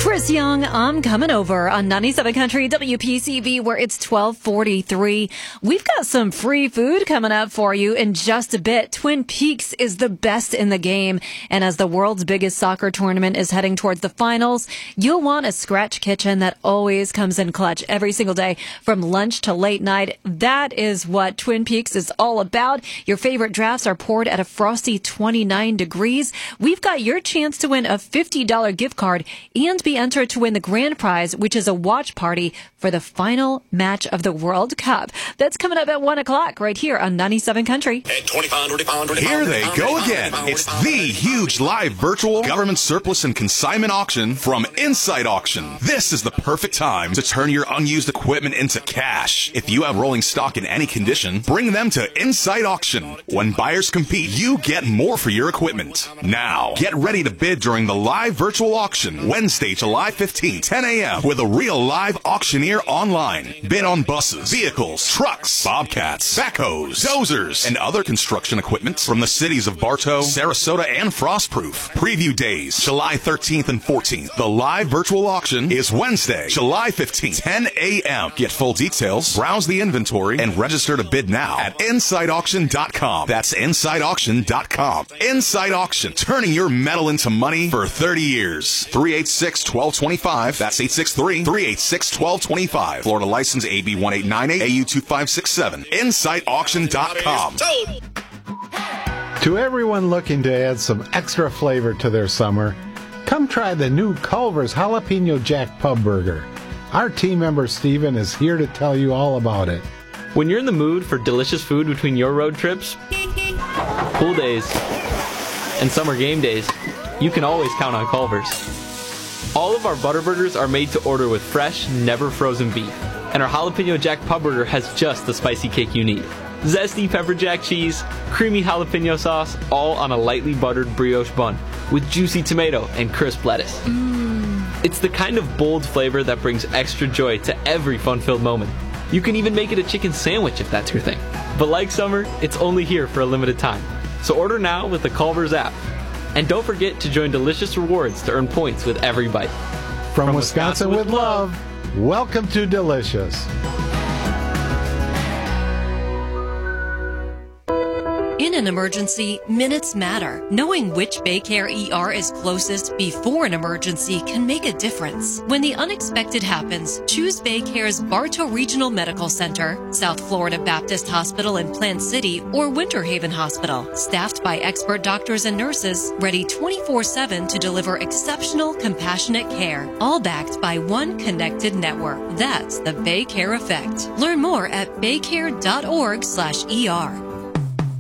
Chris Young, I'm coming over on 97 Country WPCV, where it's 12:43. We've got some free food coming up for you in just a bit. Twin Peaks is the best in the game, and as the world's biggest soccer tournament is heading towards the finals, you'll want a scratch kitchen that always comes in clutch every single day, from lunch to late night. That is what Twin Peaks is all about. Your favorite drafts are poured at a frosty 29 degrees. We've got your chance to win a $50 gift card and be entered to win the grand prize, which is a watch party for the final match of the World Cup. That's coming up at 1 o'clock right here on 97 Country. Here they go again. It's the huge live virtual government surplus and consignment auction from Inside Auction. This is the perfect time to turn your unused equipment into cash. If you have rolling stock in any condition, bring them to Inside Auction. When buyers compete, you get more for your equipment. Now, get ready to bid during the live virtual auction Wednesday, July 15, 10 a.m. with a real live auctioneer online. Bid on buses, vehicles, trucks, bobcats, backhoes, dozers, and other construction equipment from the cities of Bartow, Sarasota, and Frostproof. Preview days, July 13th and 14th. The live virtual auction is Wednesday, July 15th, 10 a.m. Get full details, browse the inventory, and register to bid now at InsideAuction.com. That's InsideAuction.com. Inside Auction, turning your metal into money for 30 years. 386-1225. That's 863-386-1225. Florida license AB 1898 AU 2567. InsideAuction.com. To everyone looking to add some extra flavor to their summer, come try the new Culver's Jalapeno Jack Pub Burger. Our team member Steven is here to tell you all about it. When you're in the mood for delicious food between your road trips, pool days, and summer game days, you can always count on Culver's. All of our butter burgers are made to order with fresh, never frozen beef. And our Jalapeno Jack Pub Burger has just the spicy kick you need. Zesty pepper jack cheese, creamy jalapeno sauce, all on a lightly buttered brioche bun with juicy tomato and crisp lettuce. It's the kind of bold flavor that brings extra joy to every fun-filled moment. You can even make it a chicken sandwich if that's your thing. But like summer, it's only here for a limited time. So order now with the Culver's app. And don't forget to join Delicious Rewards to earn points with every bite. From Wisconsin with love, welcome to Delicious. In an emergency, minutes matter. Knowing which Baycare ER is closest before an emergency can make a difference. When the unexpected happens, choose Baycare's Bartow Regional Medical Center, South Florida Baptist Hospital in Plant City, or Winter Haven Hospital. Staffed by expert doctors and nurses, ready 24/7 to deliver exceptional, compassionate care. All backed by one connected network. That's the Baycare effect. Learn more at baycare.org/ER.